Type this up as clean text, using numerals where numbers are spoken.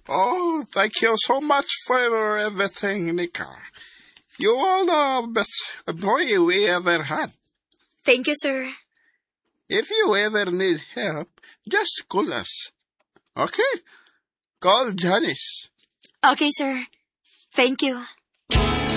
Oh, thank you so much for everything, Nika. You are the best employee we ever had. Thank you, sir. If you ever need help, just call us. Okay? Call Janice. Okay, sir. Thank you.